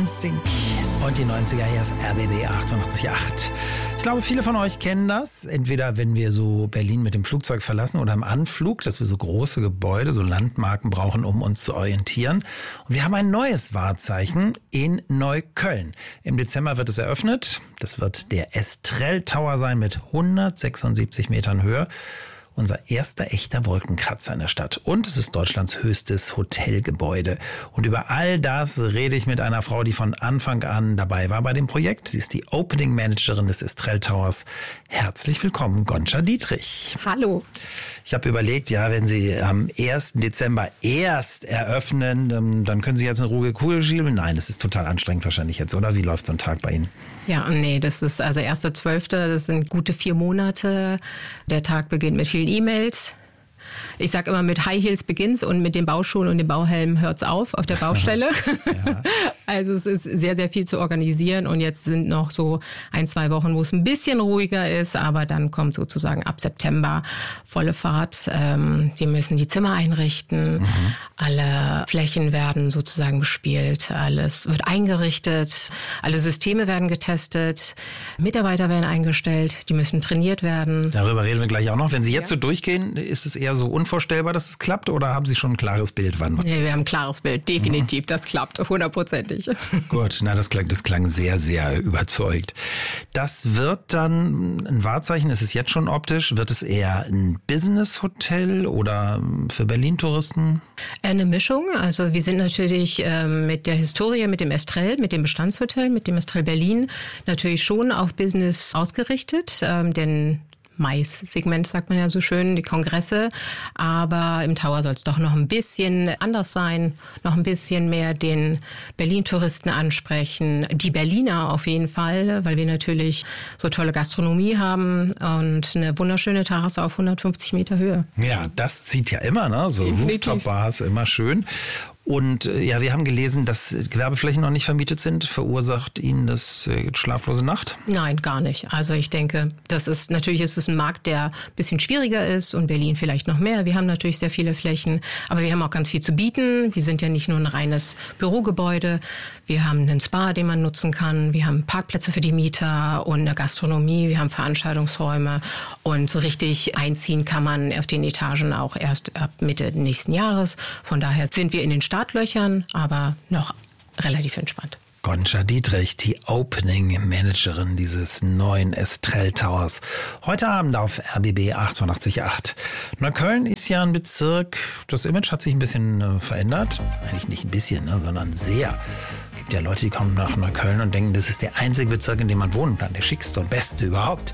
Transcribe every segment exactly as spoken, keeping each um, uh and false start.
NSYNC und die neunziger, hier ist R B B achtundachtzig Komma acht. Ich glaube, viele von euch kennen das, entweder wenn wir so Berlin mit dem Flugzeug verlassen oder im Anflug, dass wir so große Gebäude, so Landmarken brauchen, um uns zu orientieren. Und wir haben ein neues Wahrzeichen in Neukölln. Im Dezember wird es eröffnet. Das wird der Estrell Tower sein mit hundertsechsundsiebzig Metern Höhe. Unser erster echter Wolkenkratzer in der Stadt. Und es ist Deutschlands höchstes Hotelgebäude. Und über all das rede ich mit einer Frau, die von Anfang an dabei war bei dem Projekt. Sie ist die Opening Managerin des Estrell Towers. Herzlich willkommen, Gonca Dietrich. Hallo. Ich habe überlegt, ja, wenn Sie am ersten Dezember erst eröffnen, dann können Sie jetzt eine ruhige Kugel schieben. Nein, das ist total anstrengend wahrscheinlich jetzt, oder? Wie läuft so ein Tag bei Ihnen? Ja, nee, das ist also erster zwölfter das sind gute vier Monate. Der Tag beginnt mit vielen E-Mails. Ich sage immer, mit High Heels beginnt's und mit den Bauschuhen und dem Bauhelm hört's auf auf der Baustelle. Ja. Also es ist sehr, sehr viel zu organisieren und jetzt sind noch so ein, zwei Wochen, wo es ein bisschen ruhiger ist, aber dann kommt sozusagen ab September volle Fahrt. Wir müssen die Zimmer einrichten, mhm. alle Flächen werden sozusagen bespielt, alles wird eingerichtet, alle Systeme werden getestet, Mitarbeiter werden eingestellt, die müssen trainiert werden. Darüber reden wir gleich auch noch. Wenn Sie jetzt ja. so durchgehen, ist es eher so unvorstellbar, dass es klappt, oder haben Sie schon ein klares Bild, wann was Nee, wir haben ein klares Bild, definitiv, mhm. das klappt, hundertprozentig. Gut, na, das klang, das klang sehr, sehr überzeugt. Das wird dann ein Wahrzeichen, ist es jetzt schon optisch, wird es eher ein Business-Hotel oder für Berlin-Touristen? Eine Mischung, also wir sind natürlich äh, mit der Historie, mit dem Estrell, mit dem Bestandshotel, mit dem Estrell Berlin natürlich schon auf Business ausgerichtet, ähm, denn Mais-Segment, sagt man ja so schön, die Kongresse. Aber im Tower soll es doch noch ein bisschen anders sein, noch ein bisschen mehr den Berlin-Touristen ansprechen. Die Berliner auf jeden Fall, weil wir natürlich so tolle Gastronomie haben und eine wunderschöne Terrasse auf hundertfünfzig Meter Höhe. Ja, das zieht ja immer, ne? So Rooftop-Bars, immer schön. Und ja, wir haben gelesen, dass Gewerbeflächen noch nicht vermietet sind. Verursacht Ihnen das schlaflose Nacht? Nein, gar nicht. Also ich denke, das ist natürlich ist es ein Markt, der ein bisschen schwieriger ist und Berlin vielleicht noch mehr. Wir haben natürlich sehr viele Flächen, aber wir haben auch ganz viel zu bieten. Wir sind ja nicht nur ein reines Bürogebäude. Wir haben einen Spa, den man nutzen kann. Wir haben Parkplätze für die Mieter und eine Gastronomie. Wir haben Veranstaltungsräume und so richtig einziehen kann man auf den Etagen auch erst ab Mitte nächsten Jahres. Von daher sind wir in den Startlöchern, aber noch relativ entspannt. Gonca Dietrich, die Opening Managerin dieses neuen Estrell Towers. Heute Abend auf R B B achtundachtzig Komma acht. Neukölln ist ja ein Bezirk, das Image hat sich ein bisschen äh, verändert. Eigentlich nicht ein bisschen, ne, sondern sehr. Es gibt ja Leute, die kommen nach Neukölln und denken, das ist der einzige Bezirk, in dem man wohnen kann, der schickste und beste überhaupt.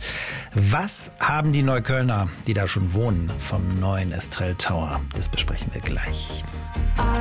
Was haben die Neuköllner, die da schon wohnen, vom neuen Estrell Tower? Das besprechen wir gleich.